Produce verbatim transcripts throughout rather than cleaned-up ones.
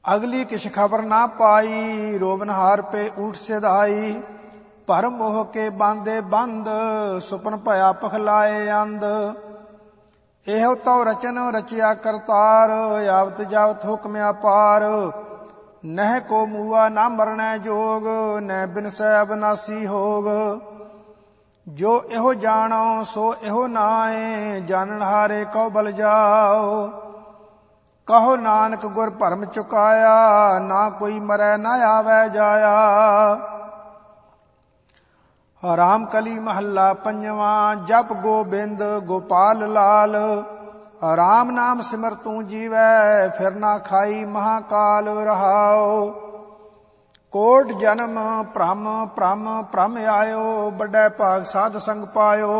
अगली किछ खबर ना पाई, रोवनहार पे ऊठ सिधाई। भरम मोह के बांधे बंद, सुपन भया पखलाए अंध। एहो तो रचन रचिया करतार, यावत जावत हुक्म अपार। नह को मुआ ना मरनै जोग, न बिनसै अविनाशी होग। जो एहो जानो सो एहो नाए, जानन हारे को बल जाओ। कहो नानक गुर भरम चुकाया, ना कोई मरै ना आवे जाया। राम कली महला पंजवा। जप गोबिंद गोपाल लाल, राम नाम सिमर तू जीवै, फिर ना खाई महाकाल रहाओ। कोट जन्म भ्रम भ्रम भ्रम आयो, बड़ै भाग साध संग पायो।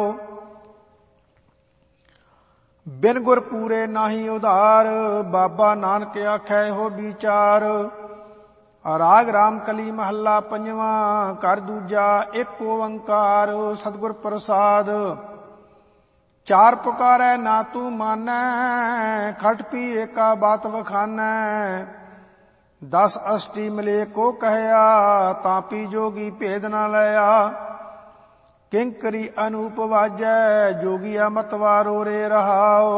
बिन गुर पूरे नाही उधार, बाबा नानक आखै हो विचार। राग राम कली महला पंजवा। कर दूजा एक ओंकार, सतगुर प्रसाद। चार पुकारै ना तू मानै, खट पी एका बात वखानै। दस अष्टी मिले को कहया, तापी जोगी भेद न लया। किंकरी अनूप वाजै, जोगिया मतवारो रे रहाओ।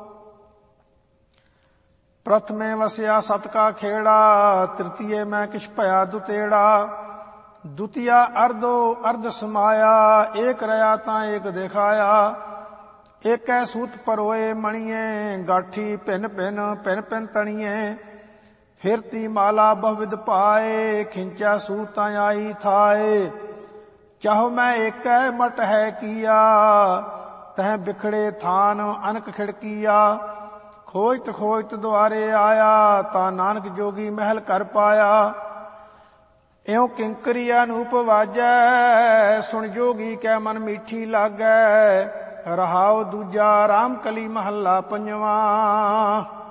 प्रथमे वसया सत का खेड़ा, तृतीय में किछ भया दुतेड़ा। द्वितीया अर्धो अर्ध समाया, एक रया ता एक दिखाया। एक सूत परोए मणिये, गाठी भिन भिन भिन भिन तणिये। फिरती माला बहुविध पाए, खिंचा सूता आई थाए। चाहो मैं एक मट है किया, तह बिखड़े थान अनक खिड़किया। खोजत खोजत द्वारे आया, ता नानक जोगी महल कर पाया। इਉ किंकरी अनूप वाजै, सुन जोगी कै मन मीठी लागै। रहाओ दूजा राम कली महला पंजवा।